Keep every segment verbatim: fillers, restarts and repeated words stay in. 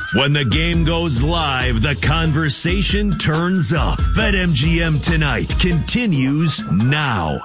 When the game goes live, the conversation turns up. BetMGM Tonight continues now.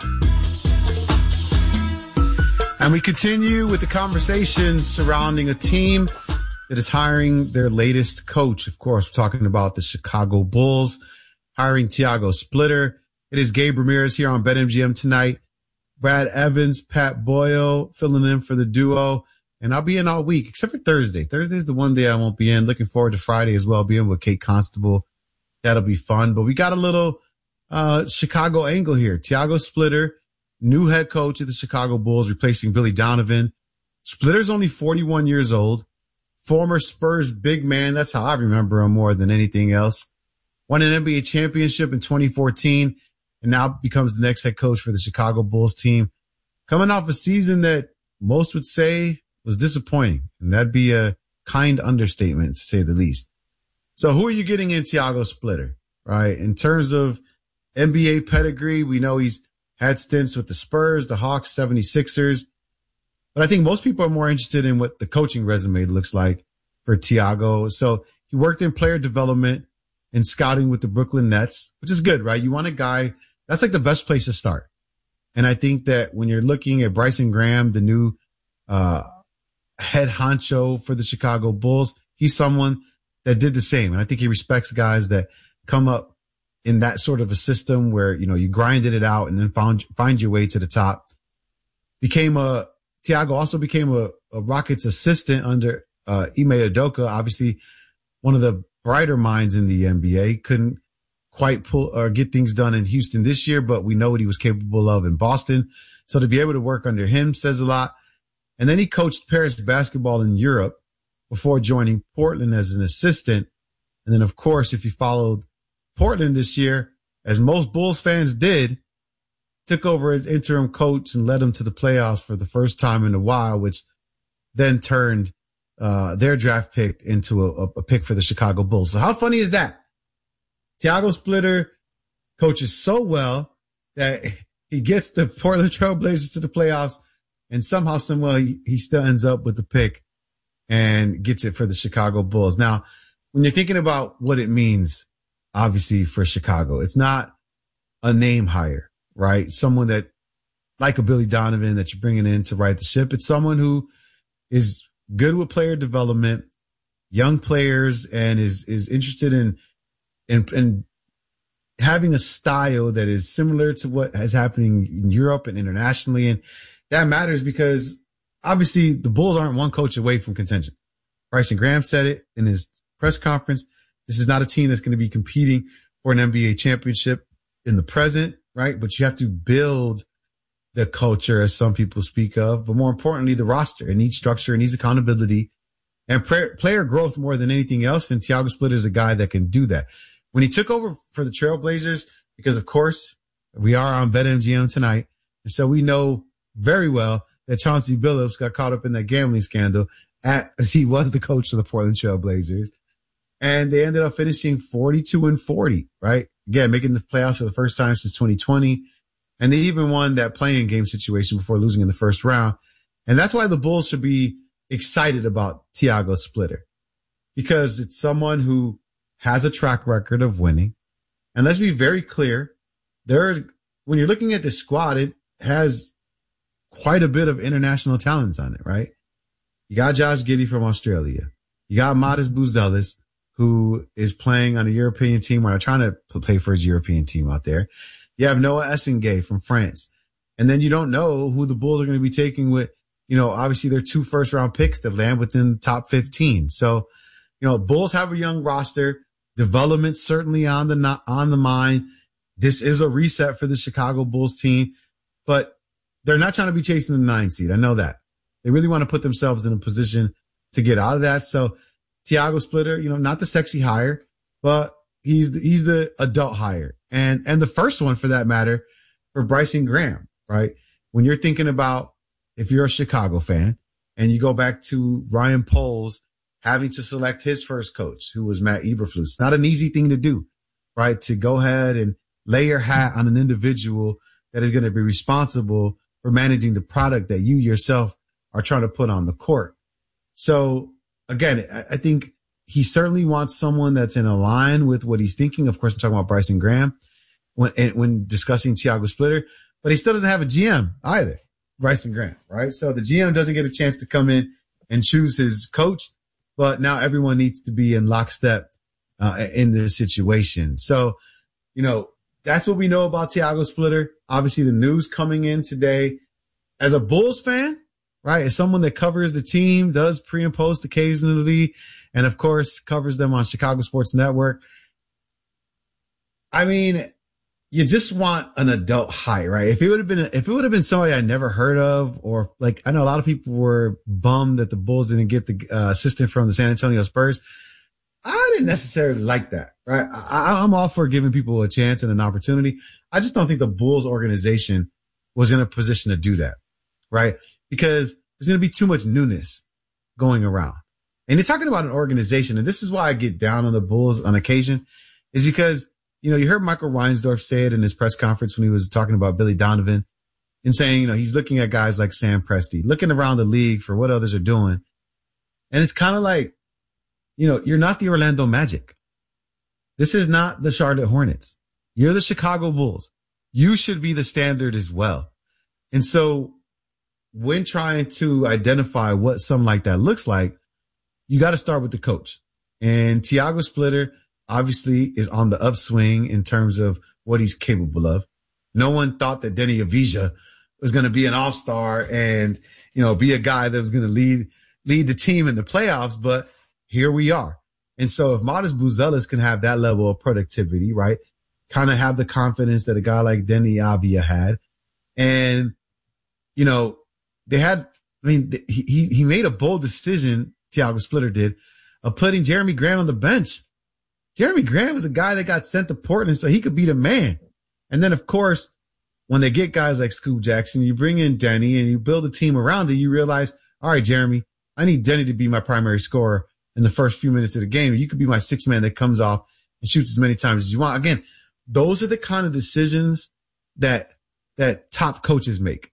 And we continue with the conversation surrounding a team that is hiring their latest coach. Of course, we're talking about the Chicago Bulls hiring Tiago Splitter. It is Gabe Ramirez here on BetMGM Tonight. Brad Evans, Pat Boyle filling in for the duo. And I'll be in all week, except for Thursday. Thursday is the one day I won't be in. Looking forward to Friday as well, being with Kate Constable. That'll be fun. But we got a little uh Chicago angle here. Tiago Splitter, new head coach of the Chicago Bulls, replacing Billy Donovan. Splitter's only forty-one years old. Former Spurs big man. That's how I remember him more than anything else. Won an N B A championship in twenty fourteen and now becomes the next head coach for the Chicago Bulls team. Coming off a season that most would say was disappointing, and that'd be a kind understatement to say the least. So who are you getting in Tiago Splitter, right? In terms of N B A pedigree, we know he's had stints with the Spurs, the Hawks, seventy-sixers. But I think most people are more interested in what the coaching resume looks like for Tiago. So he worked in player development and scouting with the Brooklyn Nets, which is good, right? You want a guy, that's like the best place to start. And I think that when you're looking at Bryson Graham, the new uh head honcho for the Chicago Bulls, he's someone that did the same. And I think he respects guys that come up in that sort of a system where, you know, you grinded it out and then found, find your way to the top. Became a, Tiago also became a, a Rockets assistant under, uh, Ime Udoka, obviously one of the brighter minds in the N B A. Couldn't quite pull or get things done in Houston this year, but we know what he was capable of in Boston. So to be able to work under him says a lot. And then he coached Paris basketball in Europe before joining Portland as an assistant. And then, of course, if you followed Portland this year, as most Bulls fans did, took over as interim coach and led them to the playoffs for the first time in a while, which then turned uh their draft pick into a, a pick for the Chicago Bulls. So how funny is that? Tiago Splitter coaches so well that he gets the Portland Trail Blazers to the playoffs, and somehow, somewhere, he, he still ends up with the pick and gets it for the Chicago Bulls. Now, when you're thinking about what it means, obviously, for Chicago, it's not a name hire, right? Someone that, like a Billy Donovan, that you're bringing in to right the ship. It's someone who is good with player development, young players, and is is interested in in, in having a style that is similar to what is happening in Europe and internationally. And that matters because obviously the Bulls aren't one coach away from contention. Bryson Graham said it in his press conference. This is not a team that's going to be competing for an N B A championship in the present, right? But you have to build the culture, as some people speak of, but more importantly, the roster. It needs structure, it needs accountability and player growth more than anything else. And Tiago Splitter is a guy that can do that. When he took over for the Trailblazers, because of course we are on BetMGM Tonight, and so we know very well that Chauncey Billups got caught up in that gambling scandal at, as he was the coach of the Portland Trail Blazers. And they ended up finishing forty-two and forty, right? Again, making the playoffs for the first time since twenty twenty. And they even won that play-in game situation before losing in the first round. And that's why the Bulls should be excited about Tiago Splitter, because it's someone who has a track record of winning. And let's be very clear. There's, when you're looking at the squad, it has quite a bit of international talents on it, right? You got Josh Giddey from Australia. You got Modest Buzelis, who is playing on a European team, or trying to play for his European team out there. You have Noah Essengay from France. And then you don't know who the Bulls are going to be taking with, you know, obviously their two first round picks that land within the top fifteen. So, you know, Bulls have a young roster. Development certainly on the, on the mind. This is a reset for the Chicago Bulls team, but they're not trying to be chasing the nine seed. I know that. They really want to put themselves in a position to get out of that. So Tiago Splitter, you know, not the sexy hire, but he's the, he's the adult hire. And, and the first one for that matter for Bryson Graham, right? When you're thinking about, if you're a Chicago fan and you go back to Ryan Poles having to select his first coach, who was Matt Eberflus, it's not an easy thing to do, right? To go ahead and lay your hat on an individual that is going to be responsible for managing the product that you yourself are trying to put on the court. So again, I think he certainly wants someone that's in line with what he's thinking. Of course, I'm talking about Bryson Graham when, when discussing Tiago Splitter, but he still doesn't have a G M either, Bryson Graham, right? So the G M doesn't get a chance to come in and choose his coach, but now everyone needs to be in lockstep uh, in this situation. So, you know, that's what we know about Tiago Splitter. Obviously, the news coming in today. As a Bulls fan, right, as someone that covers the team, does pre and post occasionally, and of course covers them on Chicago Sports Network. I mean, you just want an adult hire, right? If it would have been, if it would have been somebody I never heard of, or like, I know a lot of people were bummed that the Bulls didn't get the uh, assistant from the San Antonio Spurs. I didn't necessarily like that, right? I, I'm all for giving people a chance and an opportunity. I just don't think the Bulls organization was in a position to do that, right? Because there's going to be too much newness going around. And you're talking about an organization, and this is why I get down on the Bulls on occasion, is because, you know, you heard Michael Reinsdorf say it in his press conference when he was talking about Billy Donovan and saying, you know, he's looking at guys like Sam Presti, looking around the league for what others are doing. And it's kind of like, you know, you're not the Orlando Magic. This is not the Charlotte Hornets. You're the Chicago Bulls. You should be the standard as well. And so when trying to identify what something like that looks like, you got to start with the coach. And Tiago Splitter obviously is on the upswing in terms of what he's capable of. No one thought that Denny Avija was going to be an all-star and, you know, be a guy that was going to lead, lead the team in the playoffs, but here we are. And so if Modest Buzelis can have that level of productivity, right, kind of have the confidence that a guy like Denny Avija had, and, you know, they had, I mean, he, he made a bold decision, Tiago Splitter did, of putting Jeremy Grant on the bench. Jeremy Grant was a guy that got sent to Portland so he could be the man. And then, of course, when they get guys like Scoop Jackson, you bring in Denny and you build a team around it, you realize, all right, Jeremy, I need Denny to be my primary scorer in the first few minutes of the game. You could be my sixth man that comes off and shoots as many times as you want. Again, those are the kind of decisions that, that top coaches make.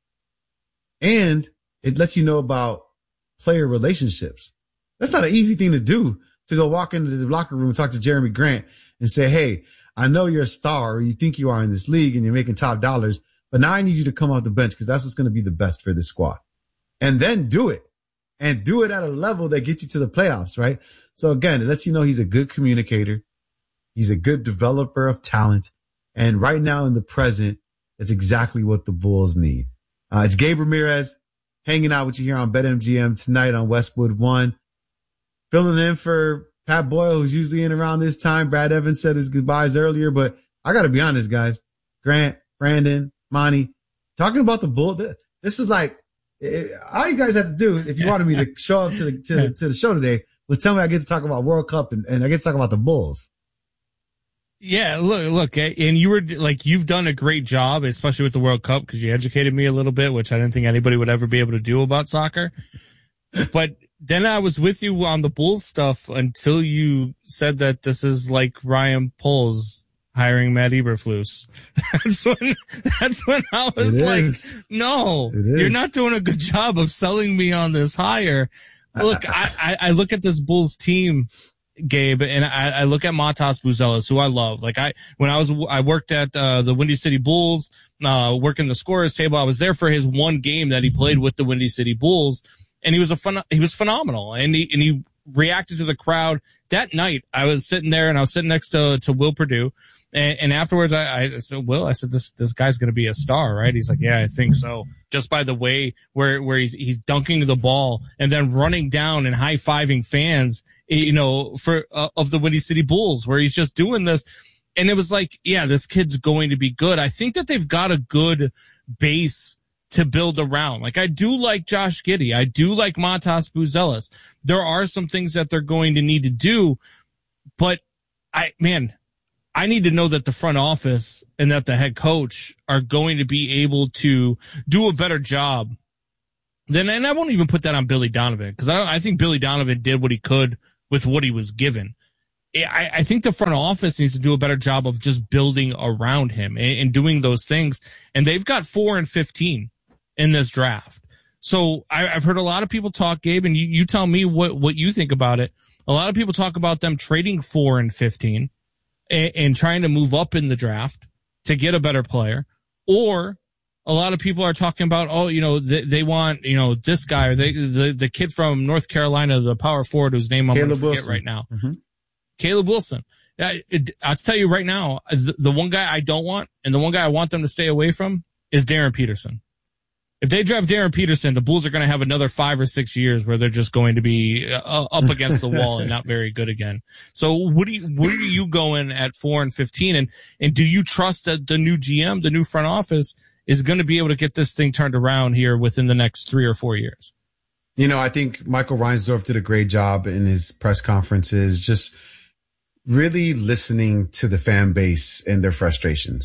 And it lets you know about player relationships. That's not an easy thing to do, to go walk into the locker room and talk to Jeremy Grant and say, hey, I know you're a star, or you think you are in this league and you're making top dollars, but now I need you to come off the bench because that's what's going to be the best for this squad. And then do it. And do it at a level that gets you to the playoffs, right? So again, it lets you know he's a good communicator. He's a good developer of talent. And right now in the present, that's exactly what the Bulls need. Uh, it's Gabe Ramirez hanging out with you here on BetMGM tonight on Westwood One. Filling in for Pat Boyle, who's usually in around this time. Brad Evans said his goodbyes earlier, but I got to be honest, guys. Grant, Brandon, Monty, talking about the Bulls, this is like, all you guys have to do, if you wanted me to show up to the, to, to the show today, was tell me I get to talk about World Cup and, and I get to talk about the Bulls. Yeah, look, look, and you were like, you've done a great job, especially with the World Cup, because you educated me a little bit, which I didn't think anybody would ever be able to do about soccer. But then I was with you on the Bulls stuff until you said that this is like Ryan Poles hiring Matt Eberflus. That's when, that's when I was It like, is. no, you're not doing a good job of selling me on this hire. Look, I, I, I look at this Bulls team, Gabe, and I, I look at Matas Buzelis, who I love. Like I, when I was, I worked at, uh, the Windy City Bulls, uh, working the scorers table. I was there for his one game that he played with the Windy City Bulls. And he was a fun, he was phenomenal. And he, and he reacted to the crowd that night. I was sitting there and I was sitting next to, to Will Perdue. And, and afterwards I, I said, Will, I said, this, this guy's going to be a star, right? He's like, yeah, I think so. Just by the way where, where he's, he's dunking the ball and then running down and high fiving fans, you know, for, uh, of the Windy City Bulls, where he's just doing this. And it was like, yeah, this kid's going to be good. I think that they've got a good base to build around. Like, I do like Josh Giddey. I do like Matas Buzelis. There are some things that they're going to need to do, but I, man, I need to know that the front office and that the head coach are going to be able to do a better job. Then, and I won't even put that on Billy Donovan, because I, I think Billy Donovan did what he could with what he was given. I, I think the front office needs to do a better job of just building around him and, and doing those things. And they've got four and fifteen in this draft. So I, I've heard a lot of people talk, Gabe, and you, you tell me what, what you think about it. A lot of people talk about them trading four and fifteen and, and trying to move up in the draft to get a better player. Or a lot of people are talking about, oh, you know, they, they want, you know, this guy or they, the, the kid from North Carolina, the power forward whose name I'm going to forget Wilson. right now. Mm-hmm. Caleb Wilson. I, it, I'll tell you right now, the, the one guy I don't want and the one guy I want them to stay away from is Darren Peterson. If they draft Darren Peterson, the Bulls are going to have another five or six years where they're just going to be uh, up against the wall and not very good again. So what do you, where are you going at four and fifteen? And, and do you trust that the new G M, the new front office is going to be able to get this thing turned around here within the next three or four years? You know, I think Michael Reinsdorf did a great job in his press conferences, just really listening to the fan base and their frustrations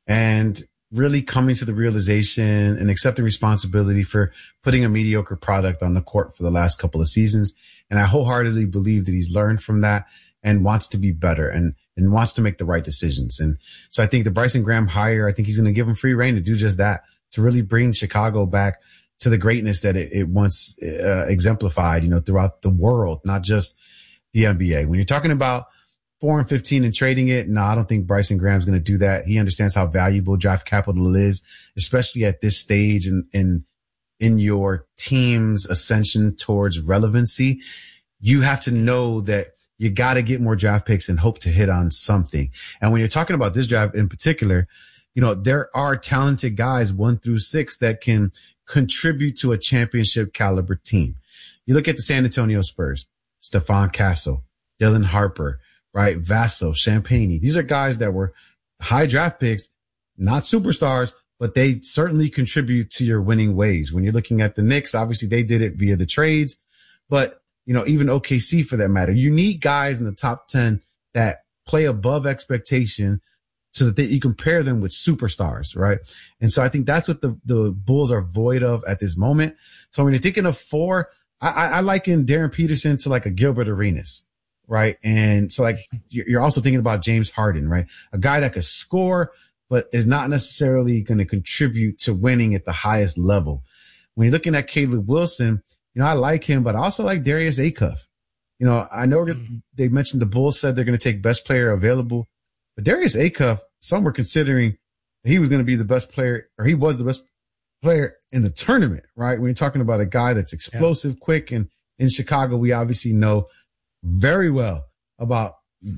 and really coming to the realization and accepting responsibility for putting a mediocre product on the court for the last couple of seasons. And I wholeheartedly believe that he's learned from that and wants to be better and, and wants to make the right decisions. And so I think the Bryson Graham hire, I think he's going to give him free reign to do just that, to really bring Chicago back to the greatness that it, it once uh, exemplified, you know, throughout the world, not just the N B A. When you're talking about four and fifteen and trading it, no, I don't think Bryson Graham's going to do that. He understands how valuable draft capital is, especially at this stage in, in, in your team's ascension towards relevancy. You have to know that you got to get more draft picks and hope to hit on something. And when you're talking about this draft in particular, you know, there are talented guys one through six that can contribute to a championship caliber team. You look at the San Antonio Spurs, Stephon Castle, Dylan Harper, right? Vaso, Champagnie. These are guys that were high draft picks, not superstars, but they certainly contribute to your winning ways. When you're looking at the Knicks, obviously they did it via the trades, but you know, even O K C for that matter, you need guys in the top ten that play above expectation so that they, you compare them with superstars, right? And so I think that's what the, the Bulls are void of at this moment. So when you're thinking of four, I, I, I liken Darren Peterson to like a Gilbert Arenas. Right. And so like you're also thinking about James Harden, right? A guy that could score, but is not necessarily going to contribute to winning at the highest level. When you're looking at Caleb Wilson, you know, I like him, but I also like Darius Acuff. You know, I know they mentioned the Bulls said they're going to take best player available, but Darius Acuff, some were considering he was going to be the best player, or he was the best player in the tournament, right? When you're talking about a guy that's explosive, yeah. quick, and in Chicago, we obviously know very well about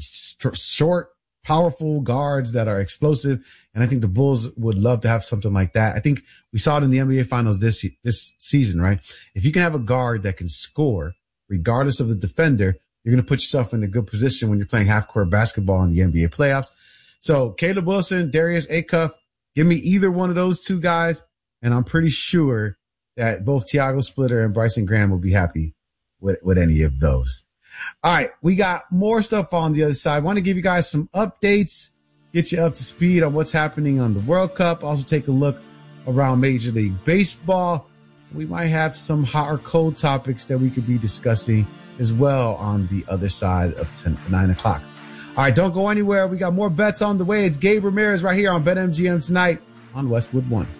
short, powerful guards that are explosive. And I think the Bulls would love to have something like that. I think we saw it in the N B A finals this, this season, right? If you can have a guard that can score regardless of the defender, you're going to put yourself in a good position when you're playing half court basketball in the N B A playoffs. So Caleb Wilson, Darius Acuff, give me either one of those two guys. And I'm pretty sure that both Tiago Splitter and Bryson Graham will be happy with, with any of those. All right, we got more stuff on the other side. I want to give you guys some updates, get you up to speed on what's happening on the World Cup. Also take a look around Major League Baseball. We might have some hot or cold topics that we could be discussing as well on the other side of ten, nine o'clock. All right, don't go anywhere. We got more bets on the way. It's Gabe Ramirez right here on BetMGM tonight on Westwood One.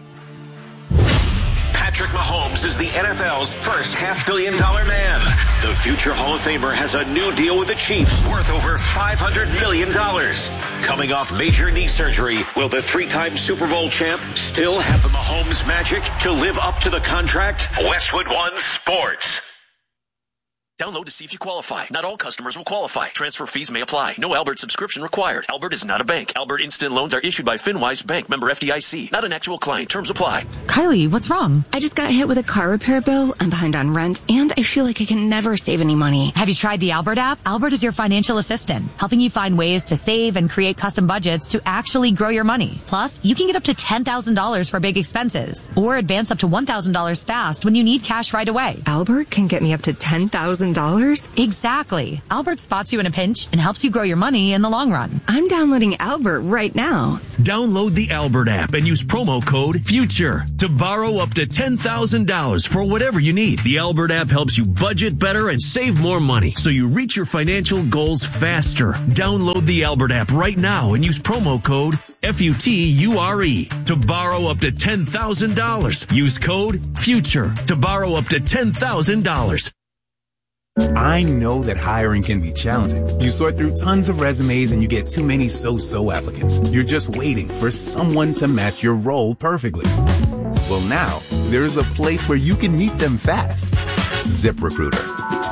Patrick Mahomes is the N F L's first half-billion dollar man. The future Hall of Famer has a new deal with the Chiefs worth over five hundred million dollars. Coming off major knee surgery, will the three-time Super Bowl champ still have the Mahomes magic to live up to the contract? Westwood One Sports. Download to see if you qualify. Not all customers will qualify. Transfer fees may apply. No Albert subscription required. Albert is not a bank. Albert Instant Loans are issued by FinWise Bank, member F D I C. Not an actual client. Terms apply. Kylie, what's wrong? I just got hit with a car repair bill. I'm behind on rent, and I feel like I can never save any money. Have you tried the Albert app? Albert is your financial assistant, helping you find ways to save and create custom budgets to actually grow your money. Plus, you can get up to ten thousand dollars for big expenses, or advance up to one thousand dollars fast when you need cash right away. Albert can get me up to ten thousand dollars? Exactly. Albert spots you in a pinch and helps you grow your money in the long run. I'm downloading Albert right now. Download the Albert app and use promo code FUTURE to borrow up to ten thousand dollars for whatever you need. The Albert app helps you budget better and save more money so you reach your financial goals faster. Download the Albert app right now and use promo code F U T U R E to borrow up to ten thousand dollars. Use code FUTURE to borrow up to ten thousand dollars. I know that hiring can be challenging. You sort through tons of resumes and you get too many so-so applicants. You're just waiting for someone to match your role perfectly. Well, now, there's a place where you can meet them fast. ZipRecruiter.